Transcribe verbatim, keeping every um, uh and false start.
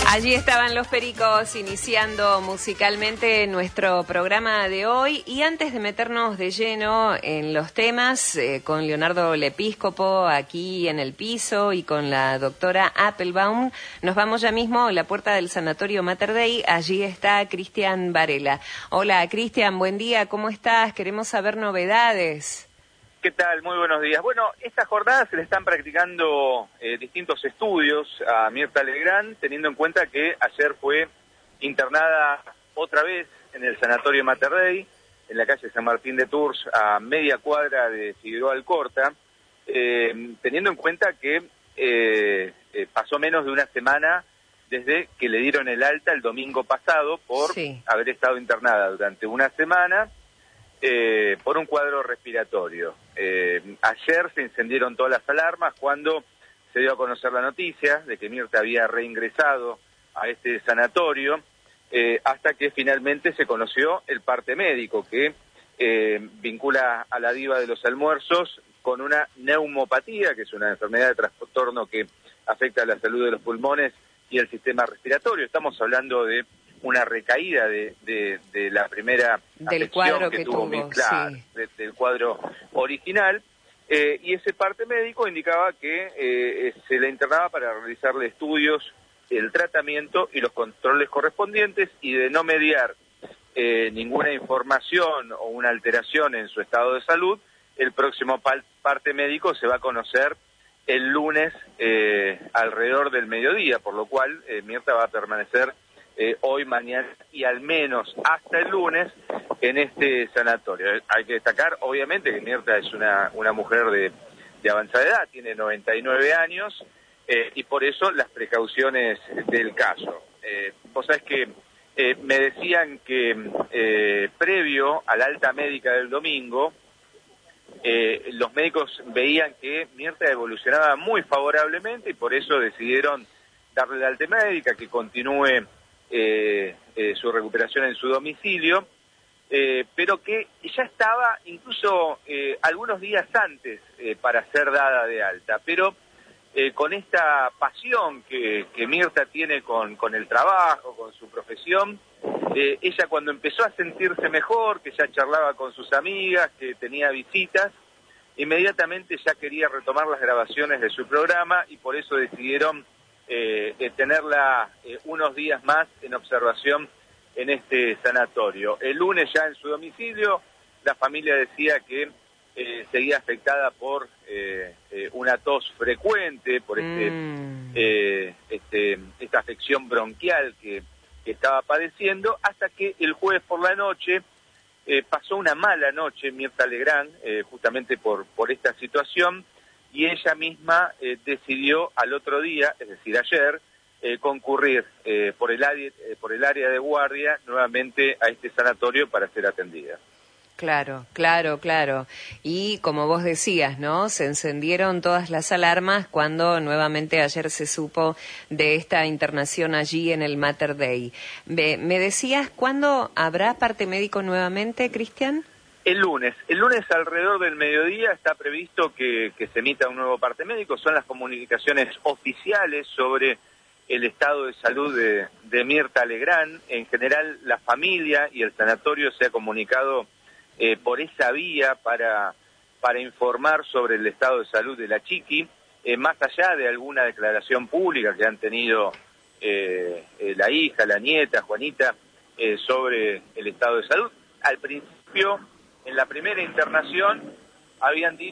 Allí estaban los Pericos iniciando musicalmente nuestro programa de hoy, y antes de meternos de lleno en los temas, eh, con Leonardo Lepíscopo aquí en el piso y con la doctora Appelbaum, nos vamos ya mismo a la puerta del Sanatorio Mater Dei. Allí está Cristian Varela. Hola Cristian, buen día, ¿cómo estás? Queremos saber novedades. ¿Qué tal? Muy buenos días. Bueno, esta jornada se le están practicando eh, distintos estudios a Mirta Legrand, teniendo en cuenta que ayer fue internada otra vez en el Sanatorio Mater Dei, en la calle San Martín de Tours, a media cuadra de Figueroa Alcorta, eh, teniendo en cuenta que eh, eh, pasó menos de una semana desde que le dieron el alta el domingo pasado por sí. haber estado internada durante una semana eh, por un cuadro respiratorio. Eh, ayer se encendieron todas las alarmas cuando se dio a conocer la noticia de que Mirta había reingresado a este sanatorio, eh, hasta que finalmente se conoció el parte médico que eh, vincula a la diva de los almuerzos con una neumopatía, que es una enfermedad de trastorno que afecta a la salud de los pulmones y el sistema respiratorio. Estamos hablando de una recaída de, de, de la primera del cuadro que, que tuvo, tuvo claro, sí. de, del cuadro original, eh, y ese parte médico indicaba que eh, se le internaba para realizarle estudios, el tratamiento y los controles correspondientes, y de no mediar eh, ninguna información o una alteración en su estado de salud, el próximo parte médico se va a conocer el lunes eh, alrededor del mediodía, por lo cual eh, Mirta va a permanecer Eh, hoy, mañana y al menos hasta el lunes en este sanatorio. Hay que destacar, obviamente, que Mirta es una, una mujer de, de avanzada edad, tiene noventa y nueve años, eh, y por eso las precauciones del caso. Eh, vos sabés que eh, me decían que eh, previo a la alta médica del domingo, eh, los médicos veían que Mirta evolucionaba muy favorablemente y por eso decidieron darle la alta médica, que continúe Eh, eh, su recuperación en su domicilio, eh, pero que ya estaba incluso eh, algunos días antes eh, para ser dada de alta, pero eh, con esta pasión que, que Mirta tiene con, con el trabajo, con su profesión, eh, ella cuando empezó a sentirse mejor, que ya charlaba con sus amigas, que tenía visitas, inmediatamente ya quería retomar las grabaciones de su programa, y por eso decidieron Eh, de tenerla eh, unos días más en observación en este sanatorio. El lunes ya en su domicilio, la familia decía que eh, seguía afectada por eh, eh, una tos frecuente, por este, mm. eh, este esta afección bronquial que, que estaba padeciendo, hasta que el jueves por la noche eh, pasó una mala noche Mirta Legrand, eh, justamente por, por esta situación, y ella misma eh, decidió al otro día, es decir, ayer, eh, concurrir eh, por el área, eh, por el área de guardia nuevamente a este sanatorio para ser atendida. Claro, claro, claro. Y como vos decías, ¿no? Se encendieron todas las alarmas cuando nuevamente ayer se supo de esta internación allí en el Mater Dei. Me, me decías, ¿cuándo habrá parte médico nuevamente, Cristian? El lunes, el lunes alrededor del mediodía está previsto que, que se emita un nuevo parte médico. Son las comunicaciones oficiales sobre el estado de salud de, de Mirta Legrand. En general, la familia y el sanatorio se ha comunicado eh, por esa vía para, para informar sobre el estado de salud de la chiqui, eh, más allá de alguna declaración pública que han tenido eh, eh, la hija, la nieta, Juanita, eh, sobre el estado de salud. Al principio, en la primera internación, habían dicho